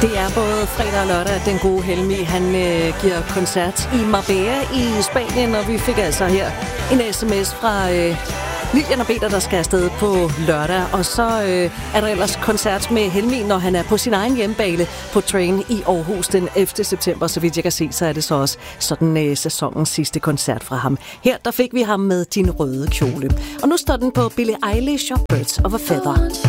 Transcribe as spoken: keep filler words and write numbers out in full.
Det er både fredag og lørdag, at den gode Helmi, han øh, giver koncert i Marbella i Spanien, og vi fik altså her en sms fra øh, Lilian og Peter, der skal afsted på lørdag. Og så øh, er der ellers koncert med Helmi, når han er på sin egen hjemmebane på Train i Aarhus den ellevte september. Så vidt jeg kan se, så er det så også sådan øh, sæsonens sidste koncert fra ham. Her der fik vi ham med Din røde kjole. Og nu står den på Billie Eilish og Birds of a Feather.